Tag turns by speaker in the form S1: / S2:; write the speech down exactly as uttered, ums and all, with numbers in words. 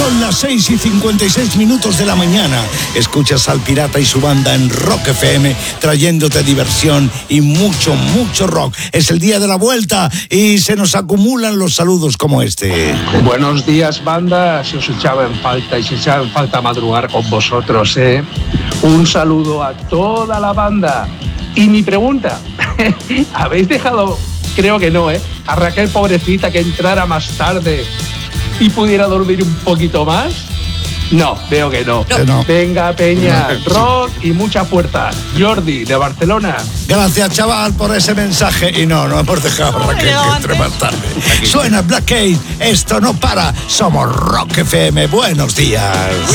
S1: Son las seis y cincuenta y seis minutos de la mañana. Escuchas al Pirata y su banda en Rock F M, trayéndote diversión y mucho, mucho rock. Es el día de la vuelta y se nos acumulan los saludos como este.
S2: Buenos días, banda. Se os echaba en falta y se echaba en falta madrugar con vosotros, ¿eh? Un saludo a toda la banda. Y mi pregunta, ¿habéis dejado, creo que no, ¿eh? a Raquel, pobrecita, que entrara más tarde y pudiera dormir un poquito más? No, veo que no.
S1: no.
S2: Venga, Peña, rock y mucha fuerza. Jordi, de Barcelona.
S1: Gracias, chaval, por ese mensaje. Y no, no hemos dejado a Raquel que entre más tarde. Suena Black Keys, esto no para. Somos Rock F M. Buenos días.